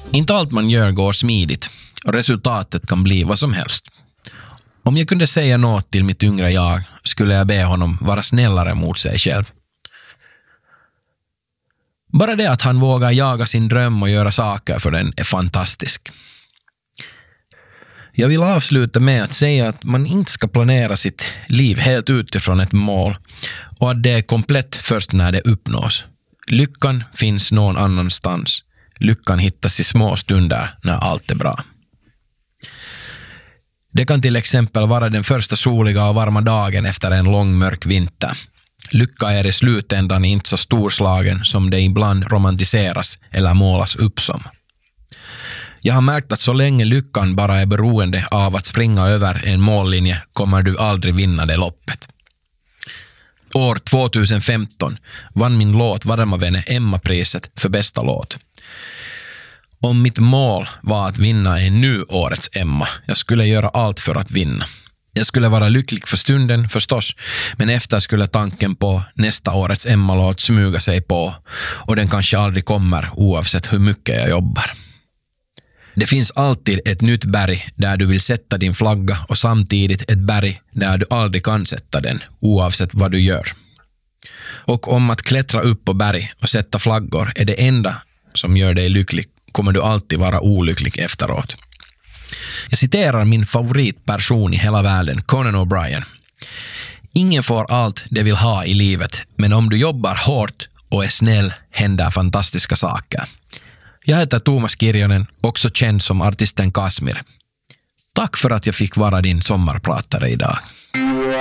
Inte allt man gör går smidigt och resultatet kan bli vad som helst. Om jag kunde säga något till mitt yngre jag skulle jag be honom vara snällare mot sig själv. Bara det att han vågar jaga sin dröm och göra saker för den är fantastisk. Jag vill avsluta med att säga att man inte ska planera sitt liv helt utifrån ett mål och att det är komplett först när det uppnås. Lyckan finns någon annanstans. Lyckan hittas i små stunder när allt är bra. Det kan till exempel vara den första soliga och varma dagen efter en lång mörk vinter. Lycka är i slutändan inte så storslagen som det ibland romantiseras eller målas upp som. Jag har märkt att så länge lyckan bara är beroende av att springa över en mållinje kommer du aldrig vinna det loppet. År 2015 vann min låt Varma vänner Emma-priset för bästa låt. Om mitt mål var att vinna en nu årets Emma, jag skulle göra allt för att vinna. Jag skulle vara lycklig för stunden förstås, men efter skulle tanken på nästa årets Emma-låt smyga sig på och den kanske aldrig kommer oavsett hur mycket jag jobbar. Det finns alltid ett nytt berg där du vill sätta din flagga och samtidigt ett berg där du aldrig kan sätta den oavsett vad du gör. Och om att klättra upp på berg och sätta flaggor är det enda som gör dig lycklig kommer du alltid vara olycklig efteråt. Jag citerar min favoritperson i hela världen, Conan O'Brien. Ingen får allt de vill ha i livet, men om du jobbar hårt och är snäll händer fantastiska saker. Jag heter Thomas Kirjonen, också känd som artisten Kasmir. Tack för att jag fick vara din sommarpratare idag.